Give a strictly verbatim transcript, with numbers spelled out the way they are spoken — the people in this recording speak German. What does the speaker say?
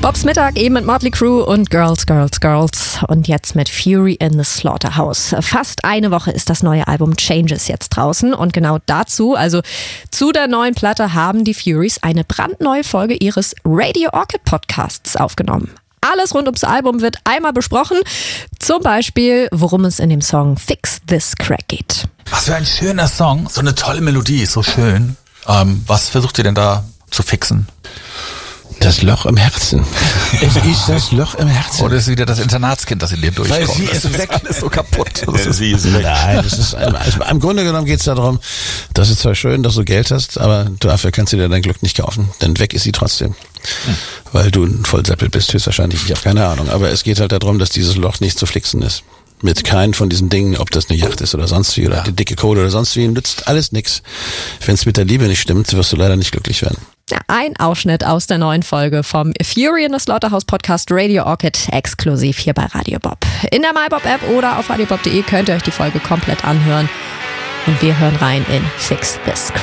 Bobs Mittag eben mit Motley Crue und Girls, Girls, Girls und jetzt mit Fury in the Slaughterhouse. Fast eine Woche ist das neue Album Changes jetzt draußen und genau dazu, also zu der neuen Platte, haben die Furies eine brandneue Folge ihres Radio Orchid Podcasts aufgenommen. Alles rund ums Album wird einmal besprochen, zum Beispiel, worum es in dem Song Fix This Crack geht. Was für ein schöner Song, so eine tolle Melodie, so schön. Ähm, was versucht ihr denn da zu fixen? Das Loch im Herzen. Es ist das Loch im Herzen. Oder ist wieder das Internatskind, das in dir durchkommt? Weil sie das ist weg. Alles so kaputt. Das ist, sie ist weg. Nein, das ist, also im Grunde genommen geht es darum, das ist zwar schön, dass du Geld hast, aber dafür kannst du dir dein Glück nicht kaufen. Denn weg ist sie trotzdem. Hm. Weil du ein Vollseppel bist, höchstwahrscheinlich. Ich habe keine Ahnung. Aber es geht halt darum, dass dieses Loch nicht zu flixen ist. Mit keinen von diesen Dingen, ob das eine Yacht ist oder sonst wie, oder ja. die dicke Kohle oder sonst wie, nützt alles nix. Wenn es mit der Liebe nicht stimmt, wirst du leider nicht glücklich werden. Ja, ein Ausschnitt aus der neuen Folge vom Fury in the Slaughterhouse Podcast Radio Orchid, exklusiv hier bei Radio Bob. In der MyBob-App oder auf radiobob punkt de könnt ihr euch die Folge komplett anhören. Und wir hören rein in Fix This Crack.